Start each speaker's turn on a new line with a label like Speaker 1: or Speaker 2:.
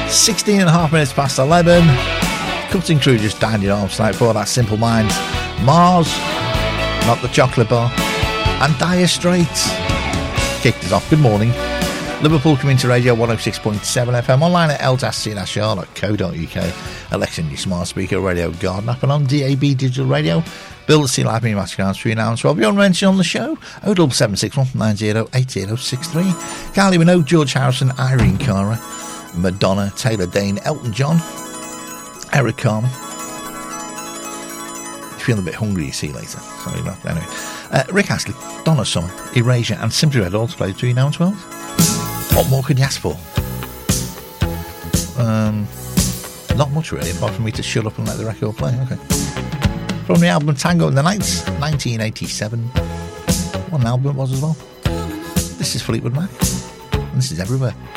Speaker 1: 16 and a half minutes past 11. Cutting Crew just dined your arms tonight for that. Simple Minds, Mars, Not the Chocolate Bar, and Dire Straits kicked us off. Good morning. Liverpool Community Radio 106.7 FM, online at l-cr.co.uk, Alexa your smart speaker, Radio Garden app, and on DAB digital radio. Build to see live me Mastercards 3 now and 12. You're on mention on the show 07761 908063. Kylie Minogue, George Harrison, Irene Cara, Madonna, Taylor Dane, Elton John, Eric Carmen. Feeling a bit hungry, you see later. Sorry, not anyway. Rick Astley, Donna Summer, Erasure, and Simply Red all to play between now and 12. What more could you ask for? Not much really, apart from me to shut up and let the record play. Okay. From the album Tango in the Nights, 1987. What an album it was as well. This is Fleetwood Mac, and this is Everywhere.